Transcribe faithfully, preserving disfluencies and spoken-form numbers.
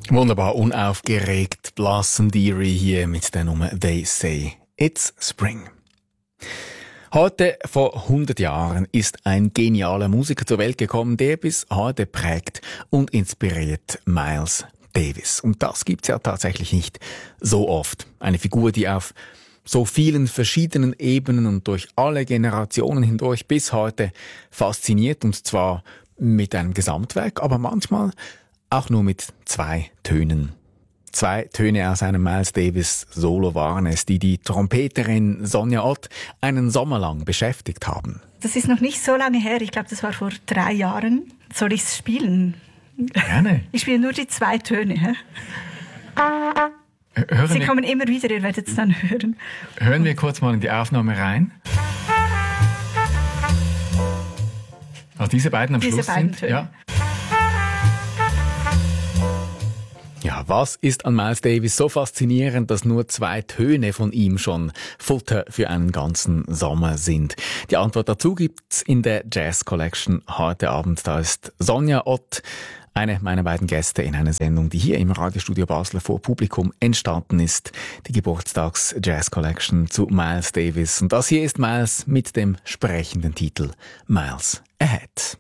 Wunderbar, unaufgeregt, blass und eerie hier mit der Nummer «They Say It's Spring». Heute vor hundert Jahren ist ein genialer Musiker zur Welt gekommen, der bis heute prägt und inspiriert: Miles Davis. Und das gibt's ja tatsächlich nicht so oft. Eine Figur, die auf so vielen verschiedenen Ebenen und durch alle Generationen hindurch bis heute fasziniert, und zwar mit einem Gesamtwerk, aber manchmal auch nur mit zwei Tönen. Zwei Töne aus einem Miles Davis Solo waren es, die die Trompeterin Sonja Ott einen Sommer lang beschäftigt haben. Das ist noch nicht so lange her, ich glaube, das war vor drei Jahren. Soll ich es spielen? Gerne. Ich spiele nur die zwei Töne. Hä? Hören Sie wir, kommen immer wieder, ihr werdet es dann hören. Hören wir kurz mal in die Aufnahme rein. Also diese beiden am Diese Schluss beiden sind, Töne. ja. Ja, was ist an Miles Davis so faszinierend, dass nur zwei Töne von ihm schon Futter für einen ganzen Sommer sind? Die Antwort dazu gibt's in der Jazz Collection heute Abend. Da ist Sonja Ott, eine meiner beiden Gäste in einer Sendung, die hier im Radiostudio Basel vor Publikum entstanden ist. Die Geburtstags Jazz Collection zu Miles Davis. Und das hier ist Miles mit dem sprechenden Titel Miles Ahead.